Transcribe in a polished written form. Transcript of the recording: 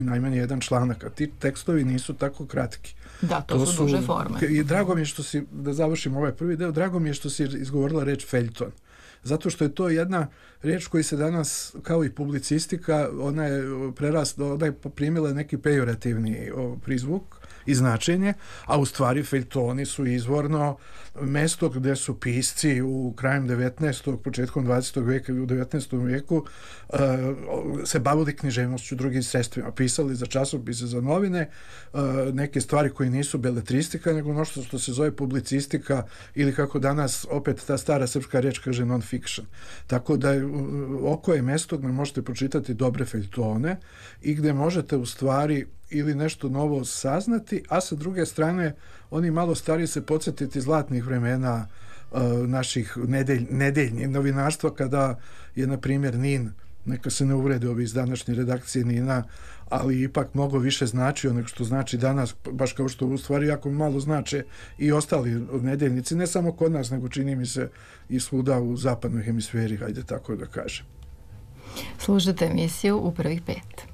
najmanje jedan članak, a ti tekstovi nisu tako kratki. Da, to su duže forme. I drago mi je što si, da završim ovaj prvi deo, drago mi je što si izgovorila reč feljton. Zato što je to jedna riječ koja se danas, kao i publicistika, ona je primila neki pejorativni prizvuk i značenje, a u stvari feljtoni su izvorno mesto gde su pisci u krajem 19. početkom 20. veka i u 19. veku se bavili književnošću, drugim sredstvima, pisali za časopise, za novine, neke stvari koje nisu beletristika, nego nešto što se zove publicistika ili kako danas opet ta stara srpska reč kaže non-fiction. Tako da oko je mesto gde možete pročitati dobre feljtone i gde možete u stvari ili nešto novo saznati, a sa druge strane oni malo stariji se podsjetiti zlatnih vremena naših nedeljnih novinarstva kada je, na primjer, NIN, neka se ne uvrede ovi iz današnje redakcije NIN-a, ali ipak mnogo više značio nego što znači danas, baš kao što u stvari jako malo znače i ostali nedeljnici, ne samo kod nas, nego čini mi se i svuda u zapadnoj hemisferi, hajde tako da kažem. Slušate emisiju U prvih 5.